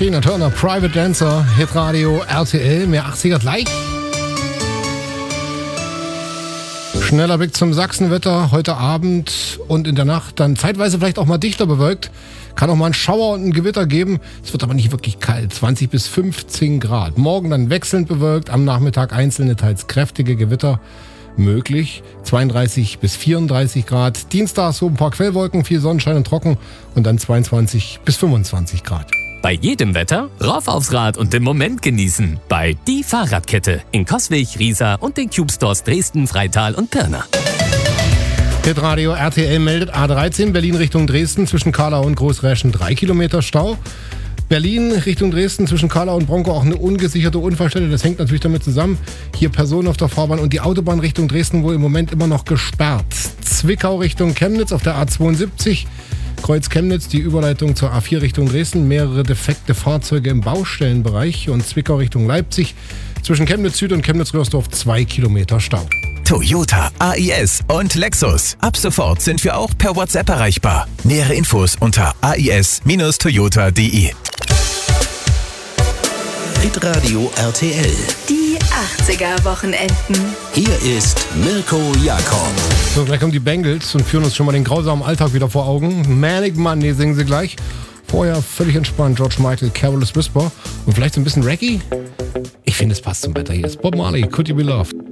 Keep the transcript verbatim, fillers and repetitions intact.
Tina Turner, Private Dancer, Hitradio R T L, mehr achtziger gleich. Schneller Blick zum Sachsenwetter heute Abend und in der Nacht dann zeitweise vielleicht auch mal dichter bewölkt. Kann auch mal einen Schauer und ein Gewitter geben. Es wird aber nicht wirklich kalt, zwanzig bis fünfzehn Grad. Morgen dann wechselnd bewölkt, am Nachmittag einzelne, teils kräftige Gewitter möglich. zweiunddreißig bis vierunddreißig Grad. Dienstag so ein paar Quellwolken, viel Sonnenschein und trocken und dann zweiundzwanzig bis fünfundzwanzig Grad. Bei jedem Wetter rauf aufs Rad und den Moment genießen. Bei Die Fahrradkette in Coswig, Riesa und den Cube Stores Dresden, Freital und Pirna. Hitradio R T L meldet A dreizehn Berlin Richtung Dresden zwischen Karlau und Großräschen drei Kilometer Stau. Berlin Richtung Dresden zwischen Karlau und Bronkow auch eine ungesicherte Unfallstelle. Das hängt natürlich damit zusammen. Hier Personen auf der Fahrbahn und die Autobahn Richtung Dresden wohl im Moment immer noch gesperrt. Zwickau Richtung Chemnitz auf der A zweiundsiebzig. Kreuz Chemnitz, die Überleitung zur A vier Richtung Dresden. Mehrere defekte Fahrzeuge im Baustellenbereich. Und Zwickau Richtung Leipzig. Zwischen Chemnitz Süd und Chemnitz-Röhrsdorf zwei Kilometer Stau. Toyota, A I S und Lexus. Ab sofort sind wir auch per WhatsApp erreichbar. Nähere Infos unter a i s Bindestrich toyota punkt d e. Hitradio R T L. Die achtziger-Wochenenden. Hier ist Mirko Jakob. So, gleich kommen die Bengals und führen uns schon mal den grausamen Alltag wieder vor Augen. Manic Monday singen sie gleich. Vorher völlig entspannt George Michael, Careless Whisper und vielleicht so ein bisschen Reggae. Ich finde, es passt zum Wetter. Hier ist Bob Marley, Could You Be Loved?